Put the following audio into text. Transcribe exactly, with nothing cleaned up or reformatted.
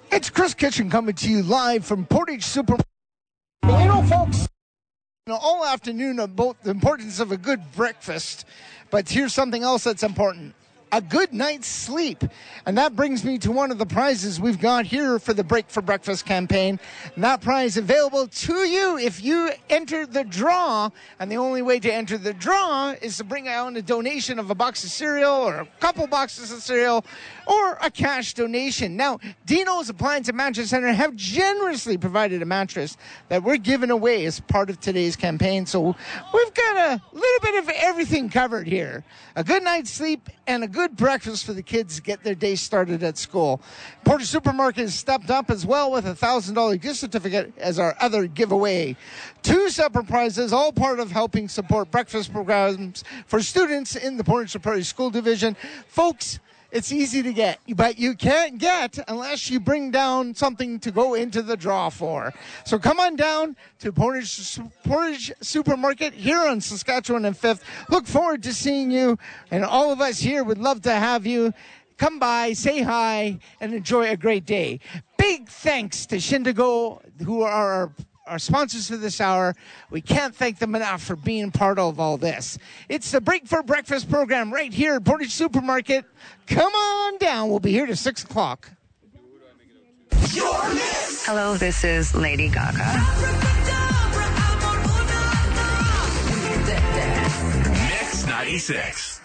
It's Chris Kitchen coming to you live from Portage Supermarket. You know, folks, you know, all afternoon about the importance of a good breakfast, but here's something else that's important. A good night's sleep. And that brings me to one of the prizes we've got here for the Break for Breakfast campaign. And that prize available to you if you enter the draw. And the only way to enter the draw is to bring out a donation of a box of cereal or a couple boxes of cereal or a cash donation. Now, Dino's Appliance and Mattress Center have generously provided a mattress that we're giving away as part of today's campaign. So we've got a little bit of everything covered here. A good night's sleep and a good breakfast for the kids to get their day started at school. Portage Supermarket has stepped up as well with a one thousand dollars gift certificate as our other giveaway. Two separate prizes, all part of helping support breakfast programs for students in the Portage Superior School Division. Folks, it's easy to get, but you can't get unless you bring down something to go into the draw for. So come on down to Portage, Portage Supermarket here on Saskatchewan and fifth. Look forward to seeing you, and all of us here would love to have you. Come by, say hi, and enjoy a great day. Big thanks to Shindigo, who are our Our sponsors for this hour. We can't thank them enough for being part of all this. It's the Break for Breakfast program right here at Portage Supermarket. Come on down. We'll be here to six o'clock. Hello, this is Lady Gaga. Mix ninety-six.